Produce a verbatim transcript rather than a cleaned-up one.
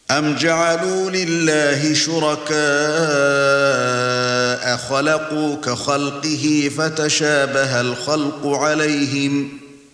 أَمْ جَعَلُوا لِلَّهِ شُرَكَاءَ خَلَقُوا كَخَلْقِهِ فَتَشَابَهَ الْخَلْقُ عَلَيْهِمْ